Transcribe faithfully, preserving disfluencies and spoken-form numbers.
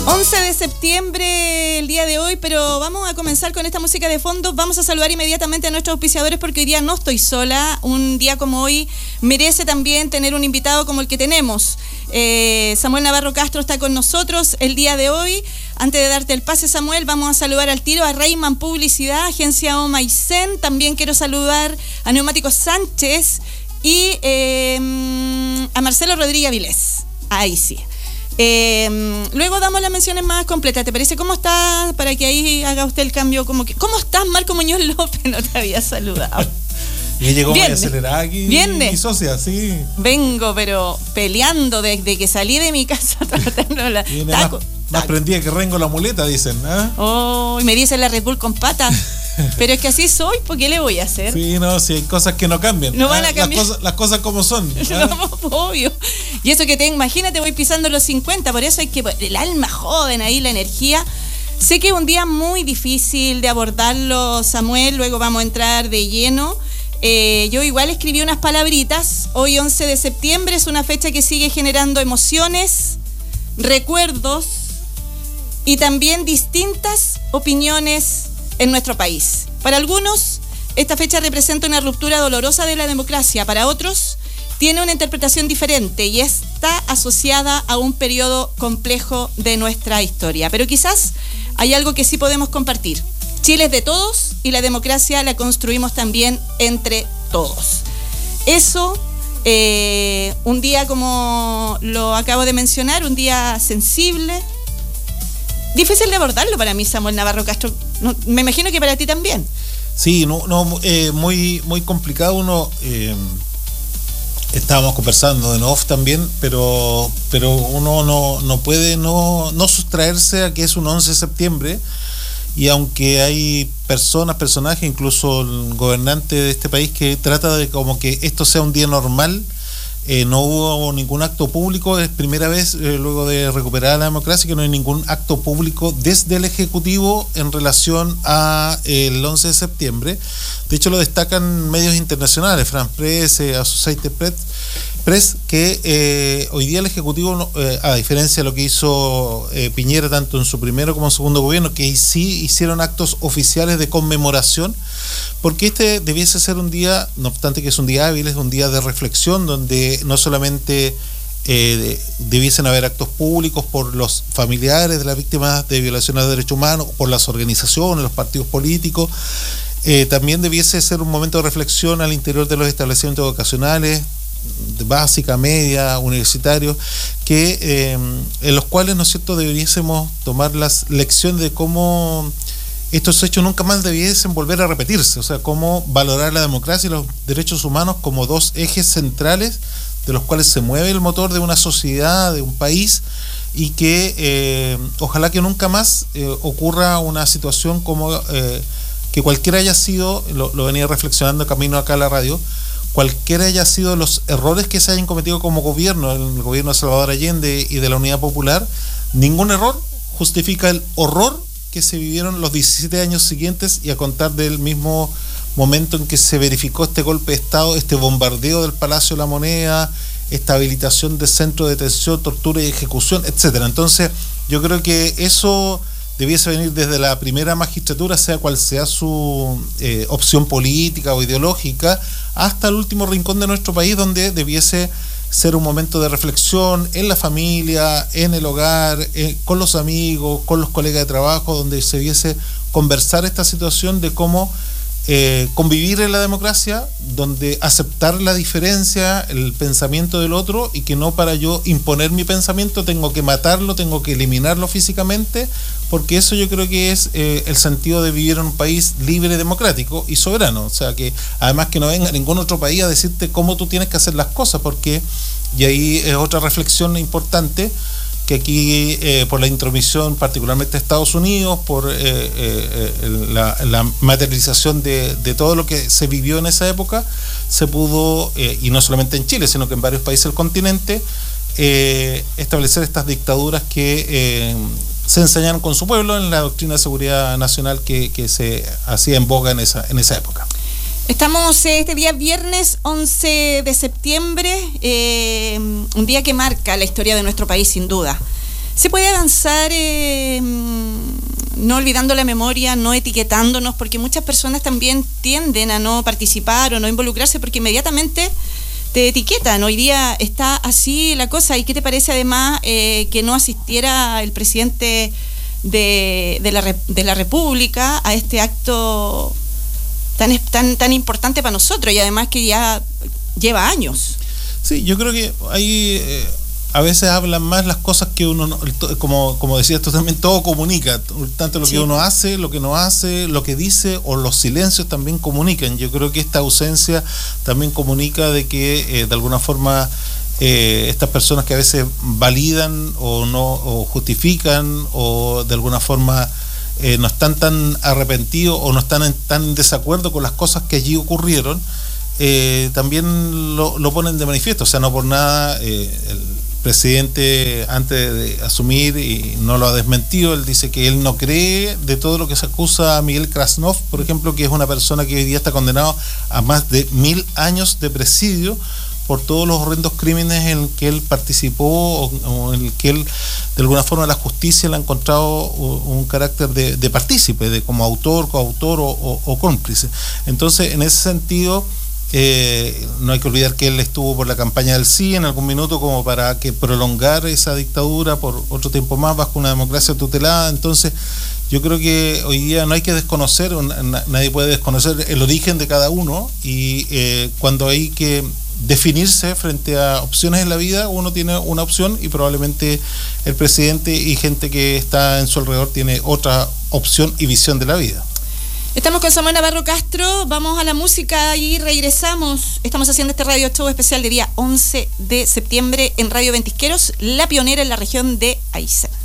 once de septiembre, el día de hoy, pero vamos a comenzar con esta música de fondo. Vamos a saludar inmediatamente a nuestros auspiciadores porque hoy día no estoy sola. Un día como hoy merece también tener un invitado como el que tenemos. Eh, Samuel Navarro Castro está con nosotros el día de hoy. Antes de darte el pase, Samuel, vamos a saludar al tiro a Reyman Publicidad, Agencia Omaicén. También quiero saludar a Neumáticos Sánchez y eh, a Marcelo Rodríguez Avilés. Ahí sí. Eh, luego damos las menciones más completas. ¿Te parece? ¿Cómo estás? Para que ahí haga usted el cambio. Como que, ¿cómo estás, Marco Muñoz López? No te había saludado. Y llegó muy acelerada aquí. ¿Viene? Mi socia, sí. Vengo, pero peleando desde que salí de mi casa. Tratando la, Viene taco, más, más prendida que Rengo la muleta, dicen. ¿eh? Oh, y me dicen la Red Bull con patas. Pero es que así soy, ¿por qué le voy a hacer? Sí, no, si hay cosas que no cambian. No van a cambiar. Las cosas, las cosas como son. ¿eh? No, obvio. Y eso que te, imagínate, voy pisando los cincuenta, por eso hay que, el alma joven ahí, la energía. Sé que es un día muy difícil de abordarlo, Samuel, luego vamos a entrar de lleno. Eh, yo igual escribí unas palabritas. Hoy, once de septiembre, es una fecha que sigue generando emociones, recuerdos y también distintas opiniones en nuestro país. Para algunos, esta fecha representa una ruptura dolorosa de la democracia. Para otros, tiene una interpretación diferente y está asociada a un periodo complejo de nuestra historia. Pero quizás hay algo que sí podemos compartir. Chile es de todos y la democracia la construimos también entre todos. Eso, eh, un día como lo acabo de mencionar, un día sensible, difícil de abordarlo para mí, Samuel Navarro Castro. No, me imagino que para ti también. Sí, no, no, eh, muy, muy complicado. Uno eh, estábamos conversando en off también, pero, pero uno no, no puede no, no sustraerse a que es un once de septiembre. Y aunque hay personas, personajes, incluso el gobernante de este país que trata de como que esto sea un día normal, eh, no hubo ningún acto público, es primera vez eh, luego de recuperar la democracia que no hay ningún acto público desde el Ejecutivo en relación a eh, el once de septiembre. De hecho lo destacan medios internacionales, France Press, eh, Associated Press, Press que eh, hoy día el Ejecutivo, eh, a diferencia de lo que hizo eh, Piñera tanto en su primero como en su segundo gobierno, que sí hicieron actos oficiales de conmemoración, porque este debiese ser un día, no obstante que es un día hábil, es un día de reflexión donde no solamente eh, debiesen haber actos públicos por los familiares de las víctimas de violaciones de derechos humanos, por las organizaciones, los partidos políticos, eh, también debiese ser un momento de reflexión al interior de los establecimientos educacionales, básica, media, universitarios, que eh, en los cuales, ¿no es cierto?, debiésemos tomar las lecciones de cómo estos hechos nunca más debiesen volver a repetirse, o sea, cómo valorar la democracia y los derechos humanos como dos ejes centrales de los cuales se mueve el motor de una sociedad, de un país, y que eh, ojalá que nunca más eh, ocurra una situación como eh, que cualquiera haya sido, lo, lo venía reflexionando camino acá a la radio, cualquiera haya sido los errores que se hayan cometido como gobierno, el gobierno de Salvador Allende y de la Unidad Popular, ningún error justifica el horror que se vivieron los diecisiete años siguientes y a contar del mismo momento en que se verificó este golpe de Estado, este bombardeo del Palacio de la Moneda, esta habilitación de centros de detención, tortura y ejecución, etcétera. Entonces, yo creo que eso debiese venir desde la primera magistratura, sea cual sea su eh, opción política o ideológica, hasta el último rincón de nuestro país, donde debiese ser un momento de reflexión en la familia, en el hogar, eh, con los amigos, con los colegas de trabajo, donde se debiese conversar esta situación de cómo eh, convivir en la democracia, donde aceptar la diferencia, el pensamiento del otro, y que no para yo imponer mi pensamiento tengo que matarlo, tengo que eliminarlo físicamente, porque eso yo creo que es eh, el sentido de vivir en un país libre, democrático y soberano. O sea, que además que no venga ningún otro país a decirte cómo tú tienes que hacer las cosas, porque, y ahí es otra reflexión importante, que aquí eh, por la intromisión particularmente de Estados Unidos, por eh, eh, la, la materialización de, de todo lo que se vivió en esa época, se pudo, eh, y no solamente en Chile, sino que en varios países del continente, eh, establecer estas dictaduras que eh, se enseñaron con su pueblo en la doctrina de seguridad nacional que, que se hacía en boga en esa, en esa época. Estamos este día viernes once de septiembre, eh, un día que marca la historia de nuestro país sin duda. Se puede avanzar eh, no olvidando la memoria, no etiquetándonos, porque muchas personas también tienden a no participar o no involucrarse porque inmediatamente te etiquetan. Hoy día está así la cosa. ¿Y qué te parece además eh, que no asistiera el presidente de, de, la, de la República a este acto tan, tan, tan importante para nosotros y además que ya lleva años? Sí, yo creo que hay... Eh... A veces hablan más las cosas que uno, no, como, como decías tú también, todo comunica, tanto lo sí. que uno hace, lo que no hace, lo que dice o los silencios también comunican. Yo creo que esta ausencia también comunica de que eh, de alguna forma eh, estas personas que a veces validan o no o justifican o de alguna forma eh, no están tan arrepentidos o no están en, tan en desacuerdo con las cosas que allí ocurrieron, eh, también lo, lo ponen de manifiesto. O sea, no por nada eh, el presidente, antes de asumir, y no lo ha desmentido, él dice que él no cree de todo lo que se acusa a Miguel Krasnov, por ejemplo, que es una persona que hoy día está condenado a más de mil años de presidio por todos los horrendos crímenes en que él participó o, o en el que él, de alguna forma, la justicia le ha encontrado un carácter de, de partícipe, de como autor, coautor o, o, o cómplice. Entonces, en ese sentido, Eh, no hay que olvidar que él estuvo por la campaña del sí en algún minuto como para que prolongar esa dictadura por otro tiempo más bajo una democracia tutelada. Entonces yo creo que hoy día no hay que desconocer, nadie puede desconocer el origen de cada uno y eh, cuando hay que definirse frente a opciones en la vida, uno tiene una opción y probablemente el presidente y gente que está en su alrededor tiene otra opción y visión de la vida. Estamos con Samuel Navarro Castro, vamos a la música y regresamos. Estamos haciendo este radio show especial de día once de septiembre en Radio Ventisqueros, la pionera en la región de Aysén.